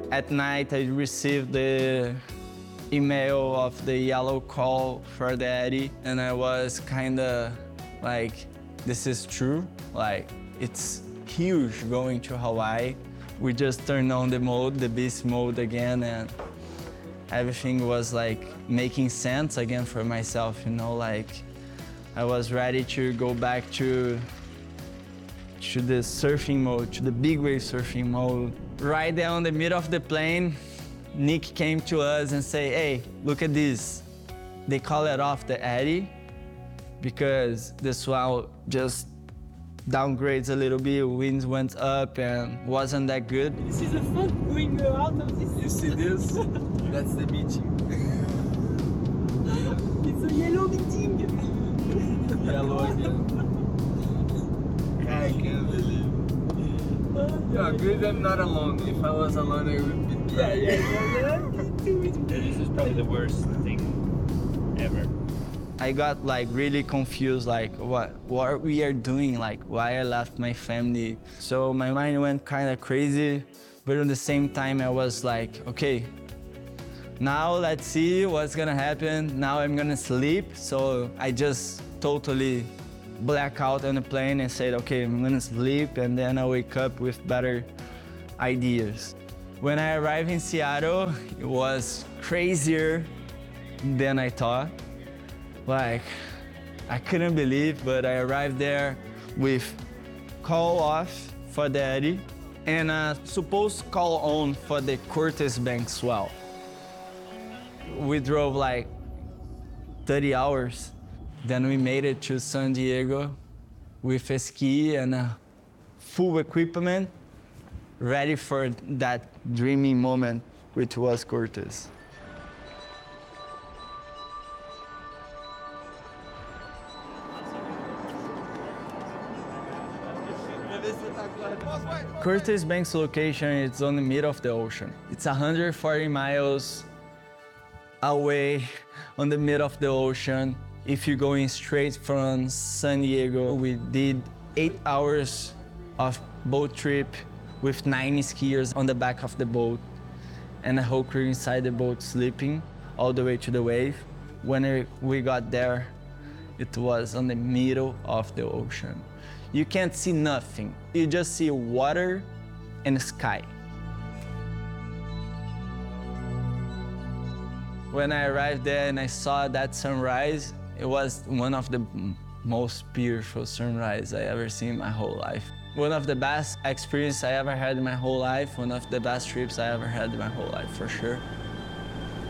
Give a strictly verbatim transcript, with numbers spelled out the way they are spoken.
At night, I received the email of the yellow call for the Eddie, and I was kinda like, this is true. Like, it's huge going to Hawaii. We just turned on the mode, the beast mode again, and everything was like making sense again for myself, you know, like I was ready to go back to to the surfing mode, to the big wave surfing mode. Right there on the middle of the plane, Nick came to us and say, hey, look at this. They call it off the Eddie because the swell just downgrades a little bit, winds went up and wasn't that good. You see the fog going out of this? You see this? That's the meeting. It's a yellow meeting. Yellow again. I can't believe it. Yeah, good I'm not alone. If I was alone, I would be Yeah, yeah, yeah, yeah. Me too, me too. This is probably the worst thing ever. I got like really confused, like what what we are doing, like why I left my family. So my mind went kind of crazy, but at the same time I was like, okay, now let's see what's gonna happen. Now I'm gonna sleep. So I just totally black out on the plane and said, okay, I'm gonna sleep, and then I wake up with better ideas. When I arrived in Seattle, it was crazier than I thought. Like, I couldn't believe, but I arrived there with call off for the Eddie and a supposed call on for the Curtis Bank swell. We drove like thirty hours. Then we made it to San Diego with a ski and a full equipment, ready for that dreaming moment, which was Curtis. Curtis Bank's location is on the middle of the ocean. It's one hundred forty miles away on the middle of the ocean. If you're going straight from San Diego, we did eight hours of boat trip with nine skiers on the back of the boat and a whole crew inside the boat sleeping all the way to the wave. When we got there, it was on the middle of the ocean. You can't see nothing. You just see water and sky. When I arrived there and I saw that sunrise, it was one of the most beautiful sunrise I ever seen in my whole life. One of the best experiences I ever had in my whole life, one of the best trips I ever had in my whole life, for sure.